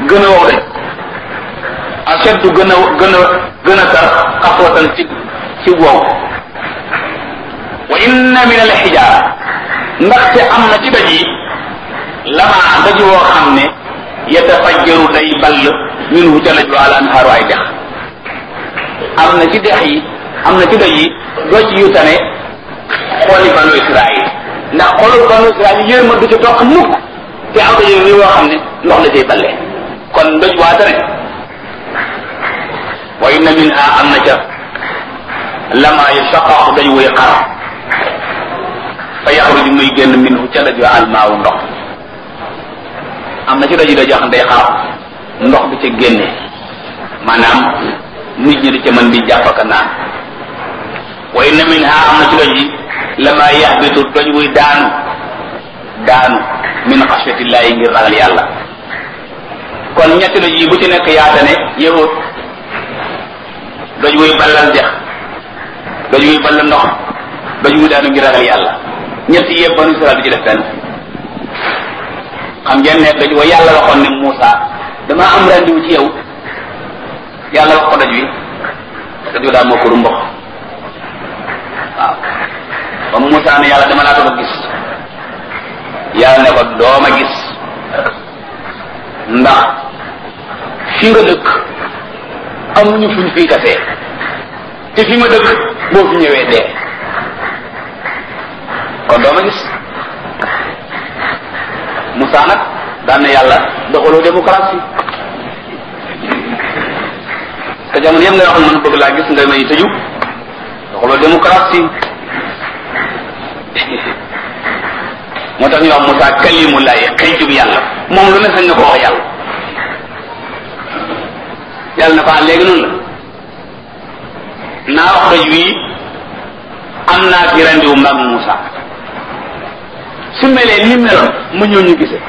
gën a wow de ashaddu gën a tar xaswatan ci wow. wa inna min al xijaara ndaxte am na ci doj yi lama doj woo xam ne yatafajjaru day ball minhu ca laj wa al anhaaru ay dex. am na ci dex yi am na ci doj yi doj yu tane xooli banu Israël ndax xoolu banu Israël yéema du ci toq mukk te am na yéen woo xam ne ndox la cay ballee kon doj waa tane. wa inna minha am na ca lama yashaqqaqu daj wuy xar fa yaxruju muy génn minhu ca daj wa almaawu ndox. am na ci doj yi doj yoo xam day xar ndox bi ca génne maanaam nit ñi di ca mën di jàpp ak naan. wa inna minha am na ci doj yi lama yahbitu doj wuy daanu min xashyatillahi ngir ragal yàlla. kon ñetti doj yi bu ci nekk yaatane yahut doj wuy ballal dex doj wuy ballal ndox doj wuy daanu ngir ragal yàlla. ñetti yëpp banu Israel du ci def benn. xam ngeen ne doj wa yàlla waxoon ne Muusa dama am rendiwu ci yow yàlla wax ko doj wi doj wi daa moo ko ru mboq waaw ba Muusa ne yàlla dama laa doon gis yàlla ne ko dooma gis ndax fi nga dëkk amuñu fuñ fii kasee te fi ma dëkk boo fi ñëwee dee kon dooma gis. Moussa nag daan na yàlla doxaloo démocratie te jamono yëpp nga wax man bëgg laa gis nga may tëju doxaloo démocratie moo tax ñu wax Moussa kalimullahi xëytu bi yàlla moom lu ne sañ na ko wax yàlla. yàlla na ko léegi noonu la naa wax doj wii am naa fi rendiwu mag Moussa su melee ni meloon mu ñëw ñu gise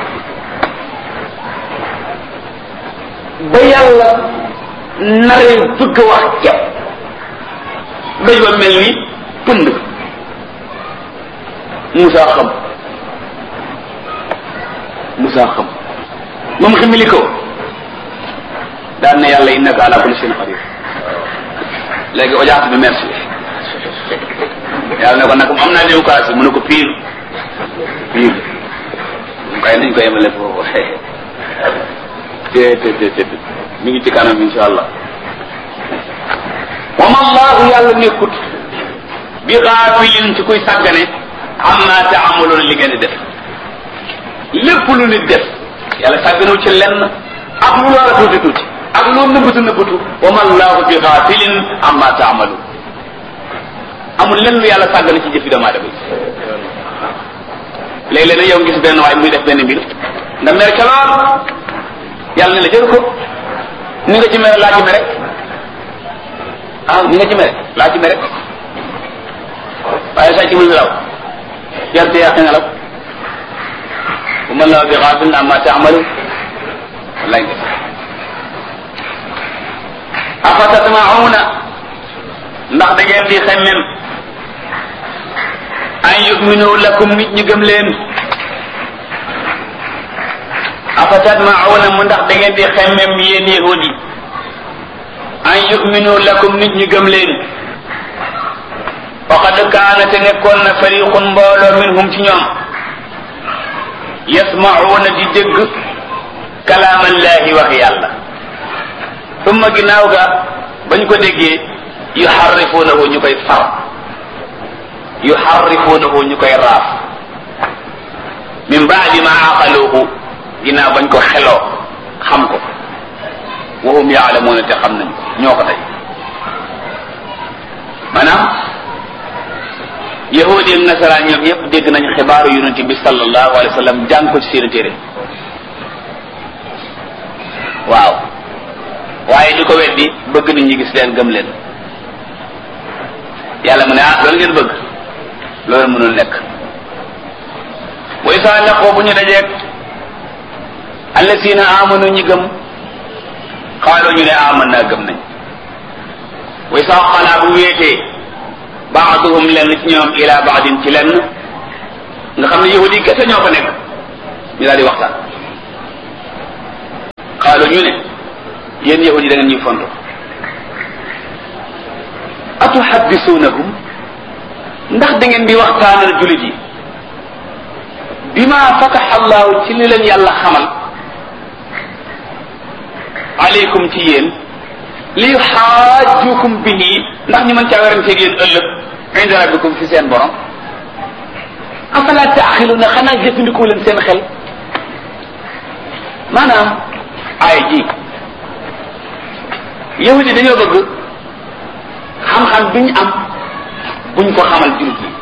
ba yàlla naree bëgg a wax ceeb doj ba mel ni pënd Moussa xam moom ximili ko daan na yàlla innaka ala kulli shay'in qadir. léegi audience bi merci yàlla ne ko nag am naa démocratie mu ne ko pire kay nañ ko yemale foofu te mi ngi ci kanam insha allah. wa ma allahu yàlla nekkut bi gaafilin ci kuy sàggane amma taamaloon li ngeen di def lépp lu nit def yàlla sàgganewu ci lenn ak lu war a tuuti ak lu nëbbatu wa ma allahu bi gaafilin amma taamaloon amul lenn lu yàlla sàggane ci jëfi doomu aadama léeg-léeg nag yow gis benn waay muy def benn mbir nga mer ca lool yàlla ne la jël ko ni nga ci mere laa ci mere ni nga ci mere laa ci mere waaye saa ci mu nelaw yarte yàq nelaw bu mën la bi xaafil amma taamalu wallaay nga afa tatma'una ndax da ngeen di xemmem an yuminu lakum nit ñi gëm leen afa tatma'una mu ndax da ngeen di xemmem yéen yahudi an yuminu lakum nit ñi gëm leen faqad kaana te nekkoon na fariqun mbooloo minhum ci ñoom yasma'una di dégg kalaamallahi wax yàlla summa ginnaaw ga bañ ko déggee yuharrifunahu ñu koy far yuharrifunahu ñu koy raaf min ba'di ma aqaluhu ginnaaw bañ ko xeloo xam ko wa hum ya'lamuna te xam nañ ñoo ko tey maanaam yahudi ak nasaraan ñoom yépp dégg nañ xibaaru yonent bi sallallahu alayhi wa sallam jàng ko ci seen téere waaw waaye di ko weddi bëgg nit ñi gis leen gëm leen yàlla mu ne loolu ngeen bëgg loolu mënul nekk wa isa laqoo bu ñu dajeeg allasina amanu ñi gëm xaaloo ñu ne amanna gëm nañ wa isa xalaa bu wéetee baaduhum lenn ci ñoom ila baadin ci lenn nga xam ne yahudi kese ñoo fa nekk ñu daal di waxtaan xaalu ñu ne yéen yahudi da ngeen ñuy fonto atuhaddisuunahum ndax da ngeen di waxtaanal julit yi bima fataha allahu ci li leen yàlla xamal aleykum ci yéen li yuxaajukum bihi ndax ñu mën caa weranteeg yéen ëllëg inda rabbikum fi seen borom afala taaxiluna xanaa jëfandikoo leen seen xel maanaam ay ji yahudi dañoo bëgg xam-xam bi ñu am buñ ko xamal jullit yi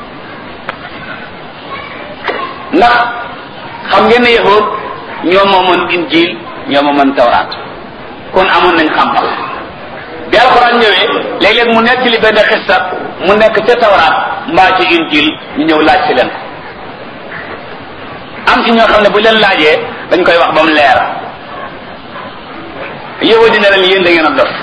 ndax xam ngeen ne yahud ñoo moomoon injil ñoo moomoon tawraat kon amoon nañ xam-xam bi alxuraan ñëwee léeg-léeg mu nekk li benn xissa mu nekk ca tawraat mbaa ci injil ñu ñëw laaj ci leen ko am ci ñoo xam ne bu leen laajee dañ koy wax ba mu leer yahudi ne leen yéen da ngeen a dof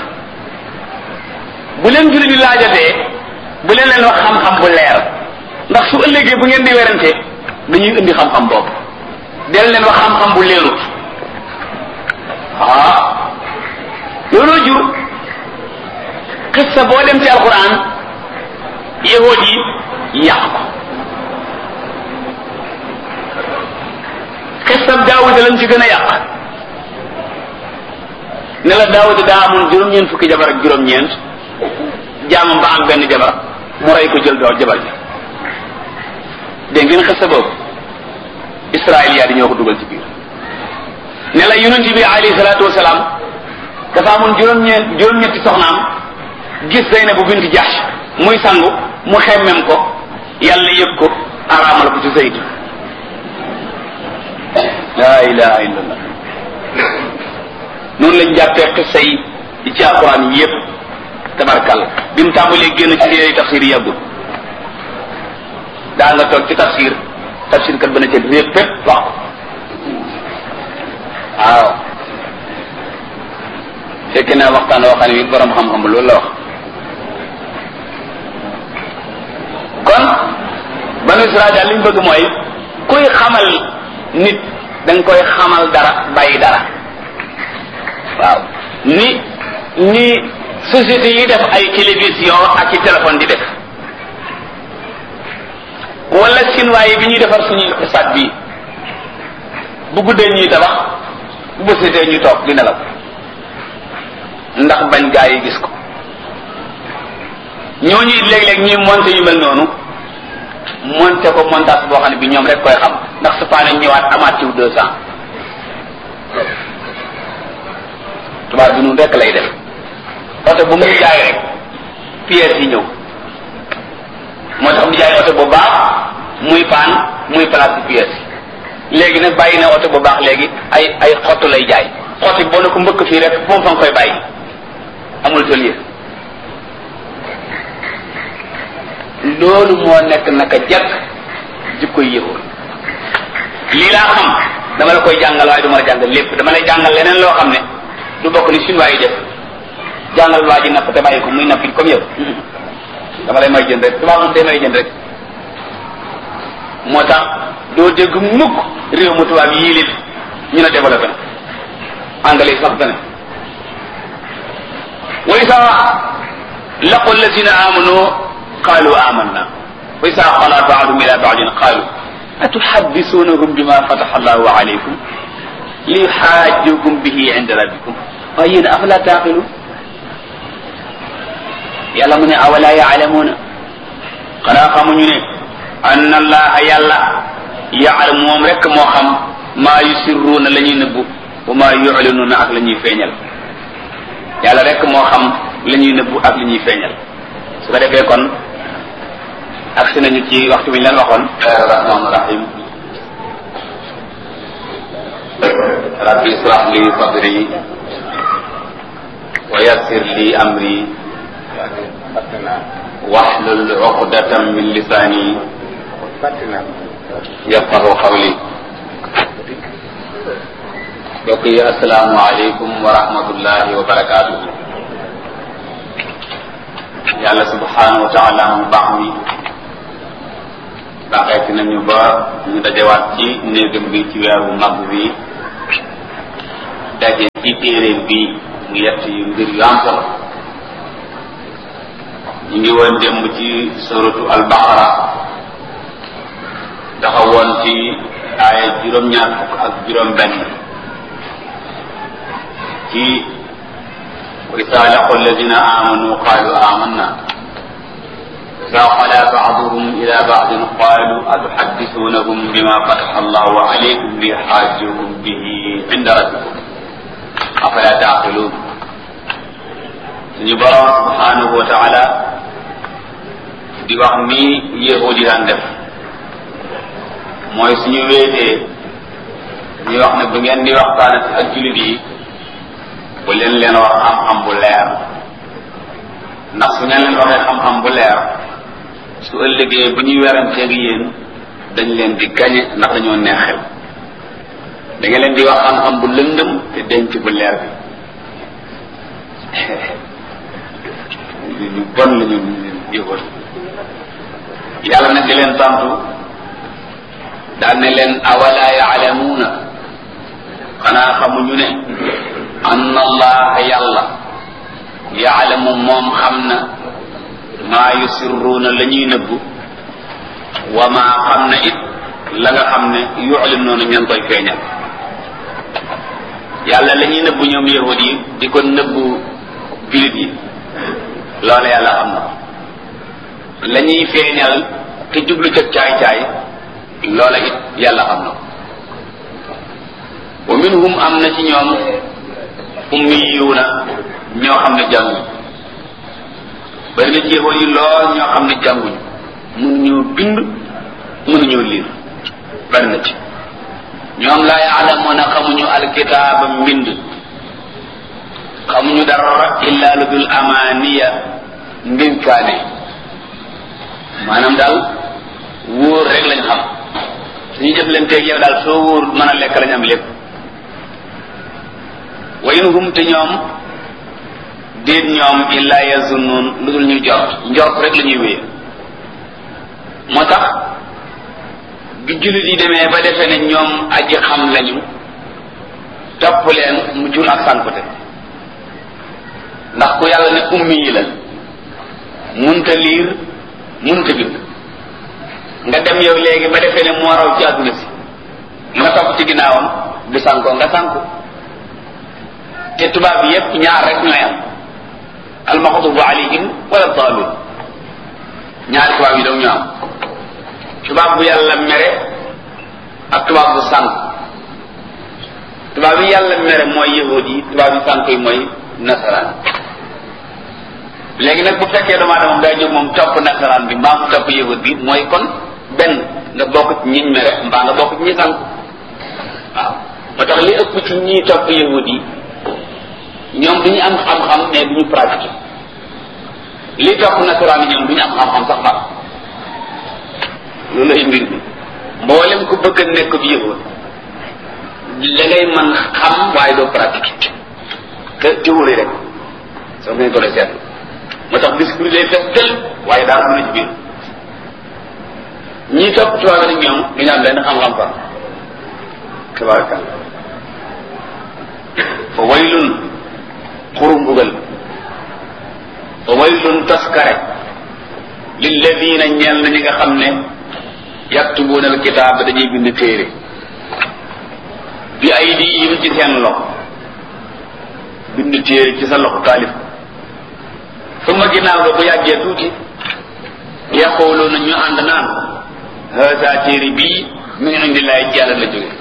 bu leen jullit yi laajatee bu leen leen wax xam-xam bu leer ndax su ëllëgee bu ngeen di werante dañuy indi xam-xam boobu del leen wax xam-xam bu leerut looloo jur xissa boo dem ci alquran yahud yi yàq ko xissab daawuda lañ ci gën a yàq ne la daawuda daa amoon juróom-ñeent fukki jabar ak juróom-ñeent jaamam ba am benn jabar mu rey ko jël doo jabar ji dégg ngeen xissa boobu israel yaa di ñoo ko dugal ci biir ne la yonent bi alayhi salaatu wasalaam dafa amoon juróom-ñetti soxnaam gis Zeynabu bint Jahsh muy sangu mu xemmem ko yàlla yëg ko araamal ko ci Zayd laa ilaha illallah noonu lañ jàppee xissa yi ci alquran yépp tabarkal bi mu tàmbalee génn ci téere tafsir yi yàggul daa nga toog ci tafsir kat ba na ca réer fépp wax waaw fekk naa waxtaan woo xam ne bi borom xam-xam loolu la wax kon banu Israel daal li ñu bëgg mooy kuy xamal nit da nga koy xamal dara bàyyi dara waaw ni société yi def ay télévision ak ci téléphone di def wala sinwaay bi ñuy defar suñuy stade bii bu guddee ñuy tabax bu bësitee ñu toog di nelaw ndax bañ gaa yi gis ko ñooñu léeg-léeg ñuy monté yu mel noonu monté ko montage boo xam ne bi ñoom rek koy xam ndax su paane ñëwaat amaat ciw 200 tubaab bi nun rek lay def oto bu muy jaay rek pièces yi ñëw moo tax mu jaay oto bu baax muy paan muy place ci pièces léegi nag bàyyi na oto bu baax léegi ay xottu lay jaay xott boo ne ko mbëkk fii rek moom fa nga koy bàyyi amul tëlier loolu moo nekk naka jekk jikkoy yëwoon lii laa xam dama la koy jàngal waaye du ma la jàngal lépp dama lay jàngal leneen loo xam ne du bokk ni chinois yi def jàngal waa ji napp te bàyyi ko muy nappi comme yow dama lay may jën rek tubaab moom day may jën rek moo tax doo dégg mukk réew mu tubaab yii lit ñu ne développé na anglais sax dana wa isa laqu allazina amanu qalu amanna wa isa xala ba'dhum ila ba'din qalu atuhaddithunahum bima fataha allahu alaykum li yuhajjukum bihi inda rabbikum waaye yéen afala taqilun yàlla mu ne awala yaalamuuna xanaa xamuñu ne anna allaha yàlla yaalam moom rek moo xam maa yusirruuna la ñuy nëbbu wa maa yu'linuuna ak la ñuy feeñal yàlla rek moo xam la ñuy nëbbu ak li ñuy feeñal su ko defee kon agsi nañu ci waxtu bi ñu leen waxoon rahmaan rahim rabbi israh li sadri wa yassir li amri wahlul uqdatan min lisani yafqahu qawli mbokk yi assalaamu aleykum wa rahmatullahi wa barakatuh yàlla subhanahu wa taala mu baax mi baaxeeti nañu ba ñu dajewaat ci néegam bi ci weeru mag bi daje ci téere bi mu yett yu mbir yu am solo. ñu ngi woon démb ci suratu al-Baqara taxawoon ci aaya juróom-ñaar fukk ak juróom-benn ci wa izaa laqu alladina amanu qalu amanna إذا خلا بعضهم إلى بعض قالوا أتحدثونهم بما فتح الله عليكم ليحاجوكم به عند ربكم أفلا تعقلون. suñu Boroom subhanahu wa ta'ala di wax ni yahudi daan def mooy suñu wéetee ñu wax ne bu ngeen di waxtaan ak jullit yi bu leen wax xam-xam bu leer, ndax su ngeen leen waxee xam-xam bu leer su ëllëgee bu ñuy weranteeg yéen dañ leen di gañe ndax dañoo neexel. da nga leen di wax xam-xam bu lëndëm te denc bu leer bi ñu bon la ñu yëgoon. yàlla nag di leen santu daan ne leen awala yaalamuuna xanaa xamuñu ne anna allaha yàlla yaalamu moom xam na maa yusirruuna la ñuy nëbbu wa maa xam na it la nga xam ne yu'linuuna ñan koy feeñal. yàlla la ñuy nëbbu ñoom yahud yi di ko nëbbu jullit yi loola yàlla xam na. la ñuy feeñal te jublu ca caay-caay loola it yàlla xam na. wa minhum am na ci ñoom ummiyuuna ñoo xam ne jànguñ. bari na ci yahud yi lool ñoo xam ne jànguñ, mënuñoo bind mënuñoo liir. bari na ci ñoom laa yaalamuuna xamuñu alkitaaba mbind, xamuñu dara illa lu dul amaaniya ndénkaane. maanaam daal wóor rek lañ xam, suñu jëf leen teeg yow daal soo wóor mën a lekk lañ am lépp. wa in hum te ñoom déet ñoom illa yazunnuun lu dul ñu njort rek la ñuy wéye. moo tax bi jullit yi demee ba defee ne ñoom aji xam lañu topp leen mu jur ak sànkute. ndax ku yàlla ne ummi yi la, munta liir munta bind, nga dem yow léegi ba defee ne moo raw ci àdduna si nga topp ci ginnaawam du sànkoo nga sànku. te tubaab bi yépp ñaar rek ñooy am, almaxdubu alayhim wala daalun. ñaari tubaab yi dong ñoo am, tubaab bu yàlla mere ak tubaab bu sànk. tubaab yi yàlla mere mooy yahud yi, tubaab yi sànk yi mooy nasaraan. léegi nag bu fekkee doomu aadama daa jóg moom topp nasaraan bi mbaa mu topp yahud bi, mooy kon benn nga bokk ci ñiñ mere mbaa nga bokk ci ñi sànk. waaw moo tax li ëpp ci ñi topp yahud yi ñoom du ñu am xam-xam mais du ñu pratiquer. li topp nasaraan yi ñoom du ñu am xam-xam sax ba loolu ay mbir bi. mboolem ku bëgg a nekk bi yahud la ngay mën xam waaye doo pratiquer te théorie rek soo ngeen ko la seetlu. moo tax discours day fees del waaye daal du na ci biir. ñii topp tubaab nag ñoom du ñu am benn xam-xam fa tabarakalla. fa waylun xurum bugal, fa waylun taskare lilladina ñeel na ñi nga xam ne yaktubuuna alkitaaba dañuy bind téere bi aydihim ci seen loxo. bind téere ci sa loxo taalif fu ma ginnaaw ga bu yàggee tuuti yaquluuna ñu ànd naan haza téere bii min indillahi ci yàlla la jóge.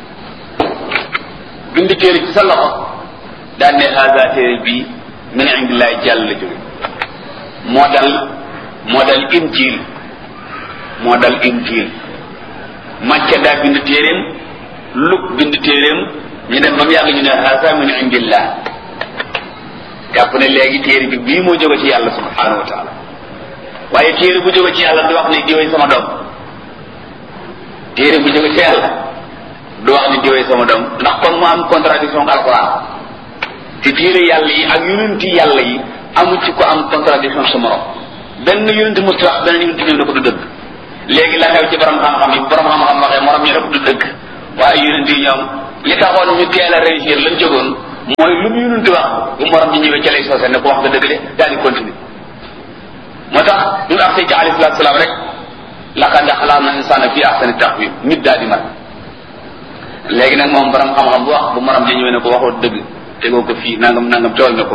bind téere ci sa loxo daan ne haza téere bii min indillahi ci yàlla la jóge. moo dal injil Macca daa bind téeréem, Luk bind téeréem, ñu dem ba mu yàgg ñu ne haza min indillah. jàpp ne léegi téere bi bii moo jóge ci yàlla subhanahu wa taala. waaye téere bu jóge ci yàlla du wax ni diwee sama doom. téere bu jóge ci yàlla du wax ni diwee sama doom, ndax kon mu am contradiction ak alquran. te téere yàlla yi ak yonenti yàlla yi amu ci ko am contradiction sa morom. benn yonenti mu wax benn yonenti ñëw na ko du dëgg. léegi la xew ci borom xam-xam yi borom xam-xam waxee morom ñu rek du dëgg, waaye yonenti yi ñoom li taxoon ñu teel a réussir lañ jógoon mooy lu mu yununti wax bu morom ji ñëwee ca lay soose ne ko wax nga dëgg de daal di continuer moo tax bi mu agsee ci alayhi salaatu salaam rek laqad xalaqna insaana fi ahsani taqwiim nit daal di mat léegi nag moom borom xam-xam bu wax bu morom ji ñëwee ne ko waxoo dëgg tegoo ko fii nangam nangam tool ne ko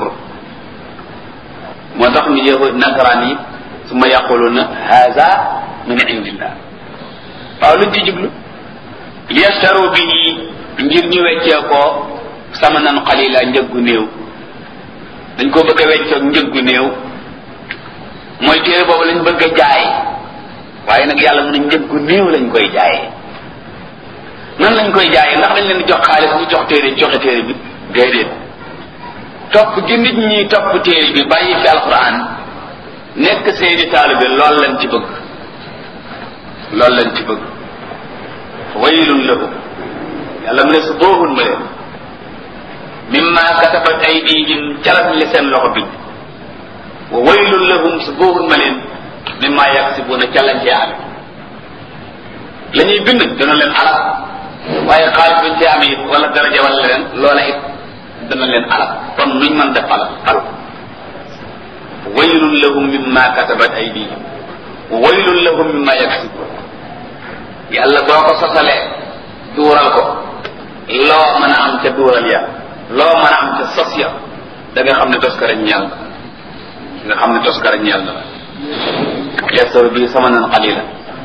moo tax ñu yéexu nasaraan yi su ma yaquluna haza min indillah waaw luñ ci jublu liyastaru bihi ngir ñu weccee ko samanan qalila njëggu néew dañ ko bëgg a weccoog njëggu néew mooy téere boobu lañ bëgg a jaay waaye nag yàlla mu ne njëggu néew lañ koy jaayee nan lañ koy jaayee ndax dañ leen di jox xaalis ñu jox téere joxe téere bi déedéet topp gi nit ñi topp téere bi bàyyi fi alquran nekk seeni taalibe loolu lañ ci bëgg loolu lañ ci bëgg waylun lahum yàlla mu ne su boohun ma leen mimma katabat aydihim calat li seen loxo bi wa waylun lahum su boohun ma leen mimma yaksibuna calañ cee ame la ñuy bind dana leen alal waaye xaalis buñ cee ame it wala daraja wala leen loola it dana leen alal kon nuñ mën def alal waylun lahum mimma katabat aydihim wa waylun lahum mimma yaksibun yàlla boo ko sosalee duural ko loo mën a am ca duural ya loo mën a am ca sos ya da nga xam ne toskare ñeel nga xam ne toskare ñeel na la yastaru bi samanan qalilan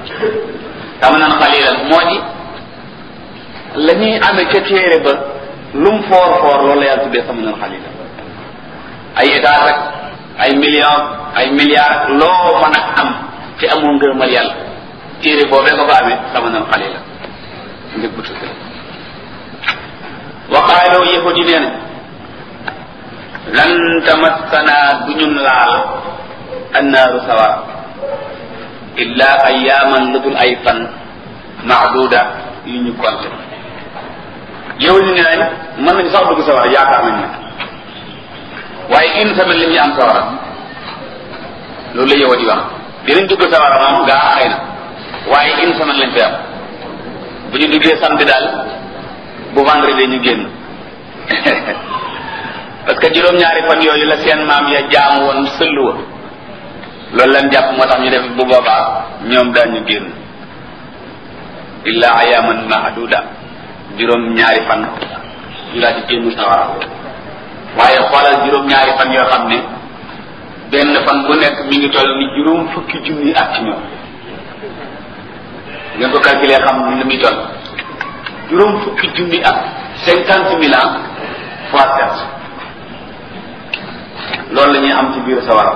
moo di la ñuy amee ca téere ba lum foor foor loolu la yàlla tuddee samanan qalilan ay état rek ay millions ay milliards loo mën a am ci amul ngërëmal yàlla téere boobee nga ko amee samanan qalilan njëg bu tuuti wa qaaloo yahudi nee na lan tamassana du ñun laal annaaru sawar illa ayaaman lu dul ay fan maaduda yu ñu compté yahudi nee nañ mën nañ sax dugg sawar yaakaar nañ ne waaye une semaine li ñu am sawara loolu la yahudi wax dinañ dugg sawara moom gaa xëy na waaye une semaine lañ fi am bu ñu duggee samedi daal bu vendredi ñu génn parce que juróom-ñaari fan yooyu la seen maam ya jaamu woon sëllu wa loolu lañ jàpp moo tax ñu def bu boobaa ñoom daañu génn illa ayaman mahduda juróom-ñaari fan ñu daal di génn sawara waaye xoolal juróom-ñaari fan yoo xam ne benn fan bu nekk mi ngi toll ni juróom fukki junni at ci ñoom ngeen ko calculer xam ni muy toll juróom fukki junni at 50,000 ans fois 7 loolu la ñuy am ci biir sawara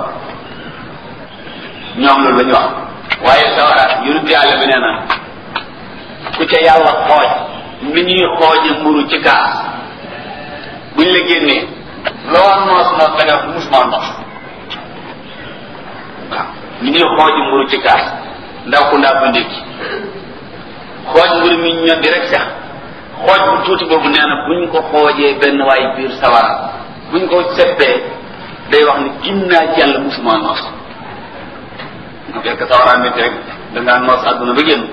ñoom loolu la ñu wax waaye sawara yonent yàlla bi nee na ku ca yàlla xooj ni ñuy xooje mburu ci kaas buñ la génnee loo noos noos da nga musuma noos waaw ni ñuy xooje mburu ci kaas ndaw ku ndaa ba ndékki xooj mburu mi ñor di rek sax xooj bu tuuti boobu nee na buñ ko xoojee benn waay biir sawara buñ ko seppee day wax ni ginnaa ci yàlla musuma noos nga fekk sawara métti rek dangaa noos àdduna ba génn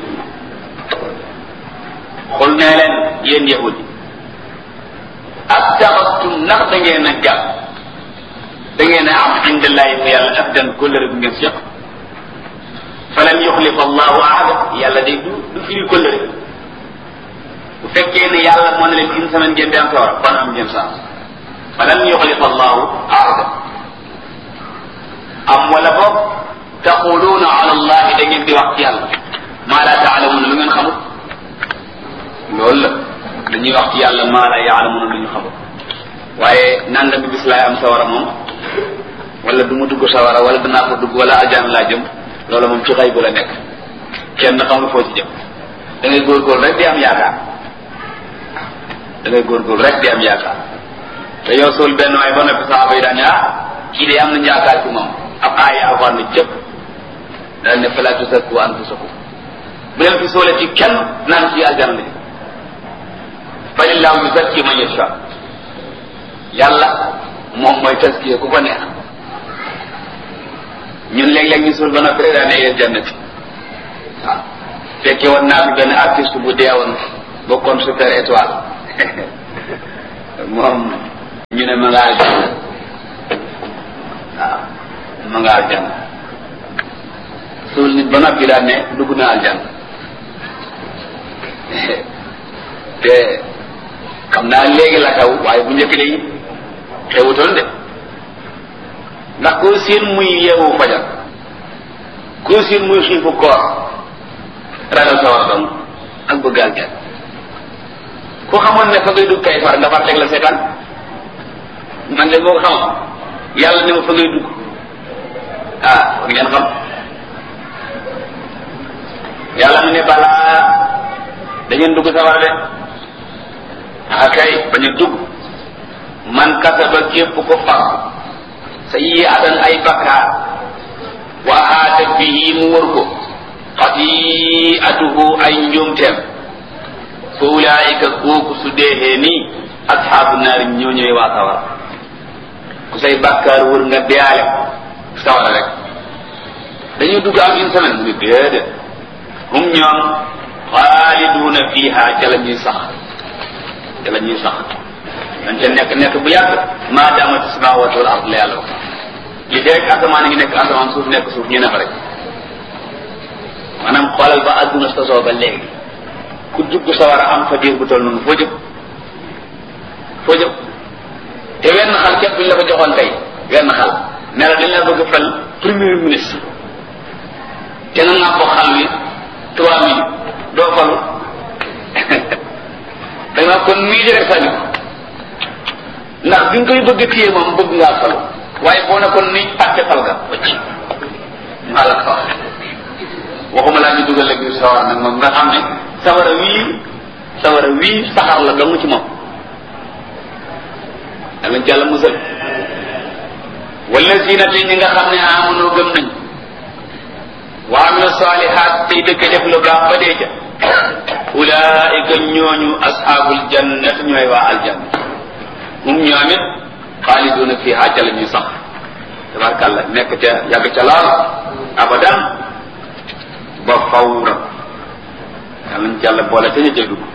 xul nee leen yéen yahudi attaxastum ndax da ngeen a jàpp da ngeen a am indallahi fa yàlla abdan kóllëre bu ngeen seq falan yuxlifa allahu ahada yàlla day du firi kóllëre bu fekkee ne yàlla moo ne leen une semaine ngeen di am sawara kon am ngeen sax falan yuxlifa allahu ahada am wala boog taquluuna ala allahi da ngeen di wax ci yàlla maa la taalamuuna lu ngeen xamul loolu la dañuy wax ci yàlla maa la yaalamuuna lu ñu xamul waaye nanga bi bis laay am sawara moom wala du ma dugg sawara wala danaa ko dugg wala aljana laa jëm loolu moom ci xay bu la nekk kenn xamul foo ci jëm da ngay góorgóorlu rek di am yaakaar da ngay góorgóorlu rek di am yaakaar te yow suul benn waay ba noppi saxaaba yi daan ne kii de am nañ yaakaar ci moom ab aaya alxuraan na cëpp daal ne fala tuzakku anfusakum bu leen fi soole ci kenn naan ci aljana la balillahu yuzakki man yasha yàlla moom mooy taskiya ku ko neex ñun léeg-léeg ñu suul ba noppi rek daan ne yéen jannati waaw fekke woon naa fi benn artiste bu deewoon bokkoon Super Étoile moom ñu ne ma nga aljanna waaw ma nga aljanna suul nit ba noppi daal ne dugg na aljanna te xam naa léegi la xew waaye bu njëkk day xewutoon de ndax koo seen muy yeewu fajar koo seen muy xiifu koor ragal sa war dong ak bëgg aljanna ku xamoon ne fa ngay dugg kay far nga far teg la seetaan man de boo ko xamoon yàlla ne ma fa ngay dugg fa ngeen xam yàlla mu ne balaa dangeen dugg sawar de kay bañ a dugg man kasaba képp ko far sa yi adan ay bakkaar wa aata bihi mu wër ko xati'atuhu ay njuumteem fa ulaika kooku su deexee nii ashaabu naari ñoo ñëwee waa sawara ku say bakkaar wër nga deyaale sawara rek dañuy dugg am une semaine mu ne déedéet hum ñoom xaaliduuna fiiha ca la ñuy sax dañ ca nekk bu yàgg maa daamati samaawaatu wal ard la yàlla wax li fekk asamaan a ngi nekk asamaan suuf nekk suuf ñu ne fa rek maanaam xoolal ba adduna sosoo ba léegi ku dugg sawara am fa diir bu toll noonu foo jëm te wenn xal képp buñ la ko joxoon tey wenn xal ne la dañ la bëgg fal premier ministre te nga ngàpp xal wi 3 minutes doo falu da nga kon mii di rek sañu ndax bi nga koy bëgg a téye moom bëgg ngaa falu waaye boo ne kon ni pàtte fal ga wacc maa la ko wax waxuma laa ñu dugal la biir sawara nag moom nga xam ne sawara wii saxar la dong ci moom danañ ci yàlla musal wallazina te ñi nga xam ne amanoo gëm nañ wa amilu salihat tey dëkk def lu baax ba dee ca ulaika ñooñu ashabul jannati ñooy waa aljanna hum ñoomit xaaliduna fiha ca la ñuy sax tabarkàlla nekk ca yàgg ca lool abadan ba fawra yàlla ñu jàll boole te ñu cay dugg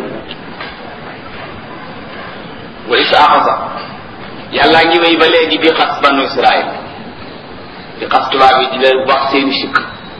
wa isaaxasa yàllaa ngi wéy ba léegi di xas banu israil di xas tubaab yi di leen wax seeni sikk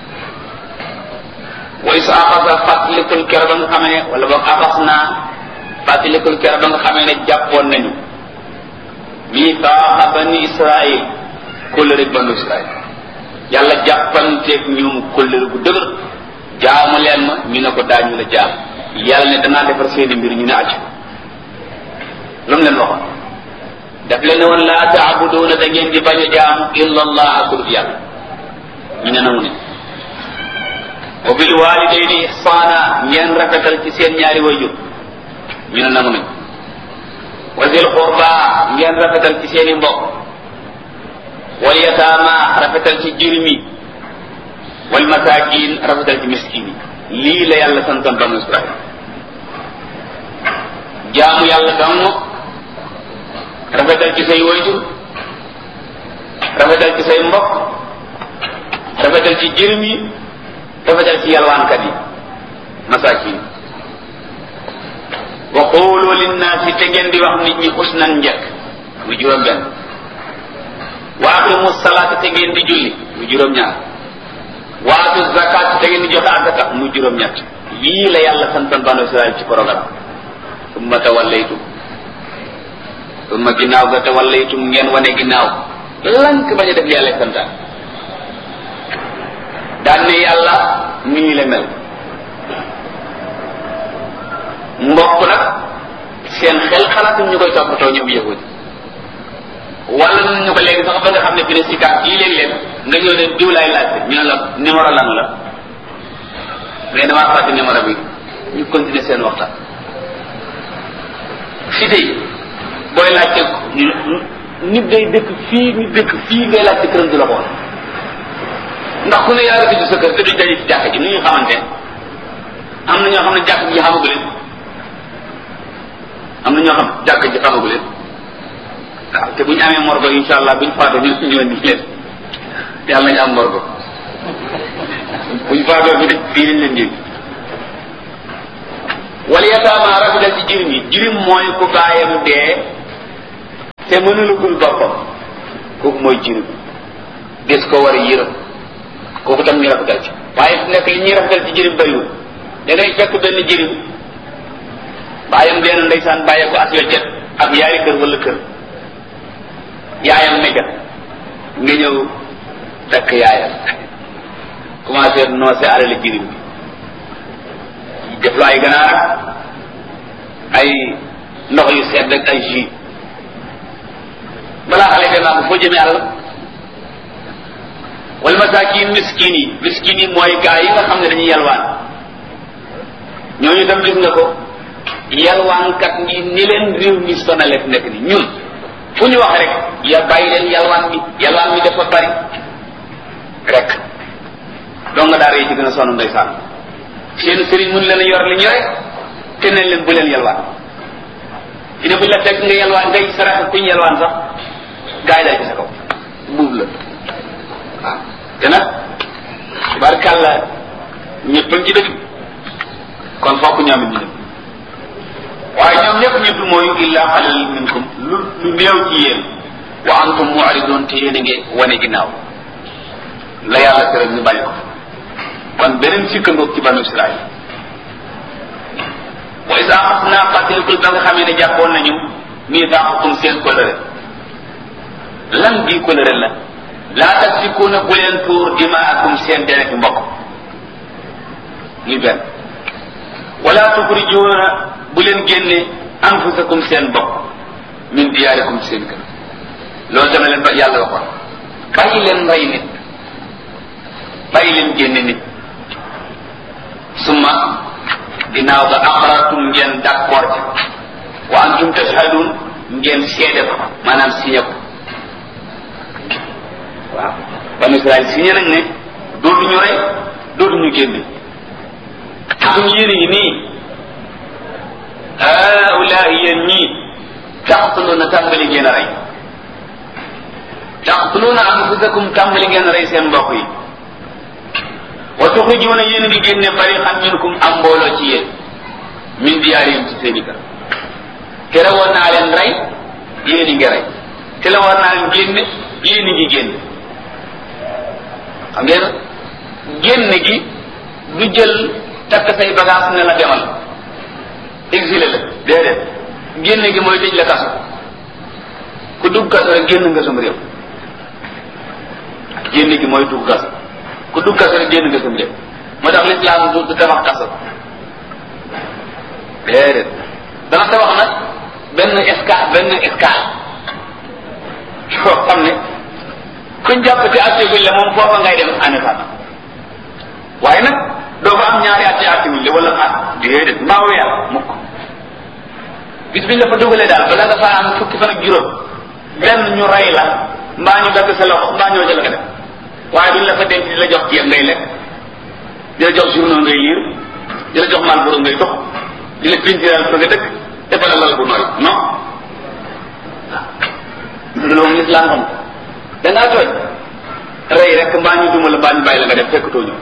wa isaaxasa fàttalikul kero ba nga xamee wala boog axas naa fàttalikul kero ba nga xamee ne jàppoon nañu mifaaqa bani israil kóllëre banu israil yàlla jàppanteeg ñoom kóllëre gu dëgër jaamu leen ma ñu ne ko daañu la jaam yàlla ne danaa defar seeni mbir ñu ne acc lu mu leen waxoon daf leen ne woon laa taabuduuna da ngeen di bañ a jaamu illa allah akul yàlla ñu ne nangu ne wa bil walidayni ihsaana ngeen rafetal ci seen ñaari wayjur ñu ne nangu nañ wa zil qurba ngeen rafetal ci seeni mbokk wal yataama rafetal ci jirmi wal masakin rafetal ci miskin yi lii la yàlla santoon banu Israil jaamu yàlla dong rafetal ci say wayjur rafetal ci say mbokk rafetal ci jirim yi rafetal ci yalwaankat yi masakin wa qulu linnaasi te ngeen di wax nit ñi husnan njëkk mu juróom benn wa aqimu salaata te ngeen di julli mu juróom ñaar wa atu zakat te ngeen di joxe azaka mu juróom ñett lii la yàlla santoon banu Israil ci programme summa tawallaytum summa ginnaaw ga tawallaytum ngeen wane ginnaaw lank bañ a def li yàlla santaan daan ne yàlla nii la mel mbokk nag seen xel xalaatum ñu koy toppatoo ñoom yahudi wala ñu ko léegi sax ba nga xam ne fi ne si kaat yi léeg-léeg nga ñëw ne diw laay laajte ñu ne la numéro lan la mais damaa fàtte numéro bi ñu continuer seen waxtaan si tey booy laajte nit day dëkk fii ngay laajte këram du la xool ndax ku ne yaa ngi ci sa kër te duñ daje ci jàkk ji nu ñu xamante am na ñoo xam ne jàkk ji xamagu leen am na ñoo xam jàkk ji xamagu leen waaw te bu ñu amee morgo insha allah buñ faatoo ñu ñëw ni leen yàlla nañu am morgo buñ faatoo fi de fii lañ leen jël wala yataama rafetal ci jirim yi jirim mooy ku baayam dee te mënulugul boppam kooku mooy jirim des ko war a yërëm kooku tam ñu rafetal ci waaye fu nekk li ñuy rafetal ci jirim bëriwul da ngay fekk benn jirim baayam dee na ndeysaan bàyyee ko as weccet ak yaari kër wala kër yaayam nekka nga ñëw fekk yaayam commencé noose alali jirim bi def lu ay ganaar ay ndox yu sedd ak ay jus balaa xale be maa ko foo jëmee àll wal masaakin miskin yi mooy gaa yi nga xam ne dañuy yalwaan ñooñu tam gis nga ko yalwaankat ñi ni leen réew mi sonale fi nekk ni ñun fu ñu wax rek ya bàyyi leen yalwaan mi dafa bari rek donc nga daara yi ci gën a sonn ndeysaan seen sëriñ mun leen a yor li ñu rek te nañ leen bu leen yalwaan fi ne buñ la fekk nga yalwaan ngay sarax kuñ yalwaan sax gaa yi daal ci sa kaw buub la waaw te nag barkàlla ñëpp ci dëgg kon fokk ñoom it ñu dem waaye ñoom ñëpp mooy illa qalil minkum lu néew ci yéen wa antum mu'ridun te yéen a ngi wane ginnaaw la yàlla tere ñu bàyyi ko kon beneen sikkandoog ci banu Israël wa isa axasnaa fàttalikul ba nga xamee ne jàppoon nañu miisaaqakum seen kóllëre lan bii kóllëre la laa tasfikuuna bu leen tuur dimaakum seen dereti mbokk li benn wala tuxrijuuna bu leen génne anfusakum seen bopp min diyaarikum ci seen kër loolu dama leen ba yàlla waxoon bàyyi leen rey nit bàyyi leen génne nit summa ginnaaw ga aqrartum ngeen d'accord ci wa antum tashhadun ngeen seede ko maanaam signé ko waaw banu Israël signé nañ ne dootuñu rey dootuñu génne suñu yéene yi nii haulahi yéen ñii taqtuluuna tàmbali ngeen a rey taqtuluuna anfusakum tàmbali ngeen a rey seen mbokk yi wa tuxrijuuna yéen di génne fariqan minkum am mbooloo ci yéen min diyaarihim ci seen i kër tere woon naa leen rey yéen i ngi rey tere woon naa leen génne yéen i ngi génne xam ngeen génne gi du jël takk say bagage ne la demal exilé la déedéet génne gi mooy tëj la kaso ku dugg kaso rek génn nga sam réew génne gi mooy dugg kaso ku dugg kaso rek génn nga sam réew moo tax lislaam du tabax kaso déedéet dana tabax nag benn escale yoo xam ne kuñ jàpp te atteguñ la moom foofa ngay dem anefat waaye nag doo fa am ñaari at ci atteguñ la wala déedéet mbaa weer mukk bis biñ la fa dugalee daal bala nga faa am fukki fan ak juróom benn ñu rey la mbaa ñu dagg sa loxo mbaa ñoo ca la nga def waaye duñ la fa denc di la jox ceeb ngay lekk di la jox journaux ngay liir di la jox Marlboro ngay dox di la pintiral fa nga dëkk defal la lal bu nooy non loolu moom lislaam xam dangaa tooñ rey rek mbaa ñu duma la mbaa ñu bàyyi la nga def fekk tooñu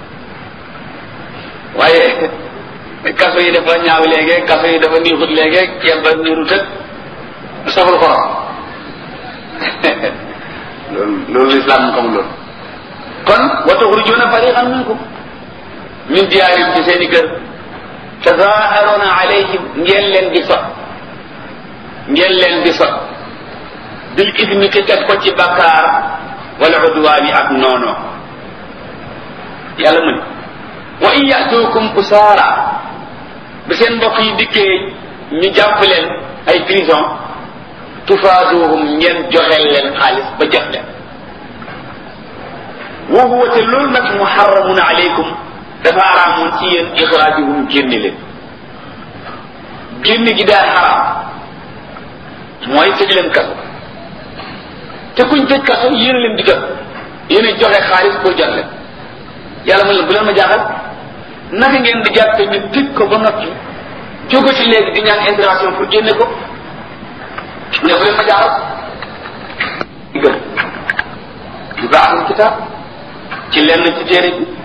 waaye kaso yi dafa ñaaw léegi kaso yi dafa niixut léegi ceeb ba niirut ak saful xorom loolu lislaam mu xamul loolu kon wa tuxrijuuna fariqan minkum min diyaarihim ci seen i kër tazaaharuuna alayhim ngeen leen di sot bil ismi te teg ko ci bakkaar wala udwaani ak noono yàlla mu ne wa in yatuukum usaara ba seen mbokk yi dikkee ñu jàpp leen ay prison tufaaduhum ngeen joxeel leen xaalis ba jox leen wa huwa te loolu nag muharramun alaykum dafa araamoon ci yéen ixraajuhum génne leen génne gi daa xaraam mooy tëj leen kaso te kuñ tëj kaso yéen leen di jot yéen a joxe xaalis pour jot leen yàlla mu leen bu leen ma jaaxal naka ngeen di jàppe ñu tëj ko ba noppi jóge ci léegi di ñaan intervention pour génne ko ne bu leen ma jaaxal gën yu baaxul kitaab ci lenn ci téere bi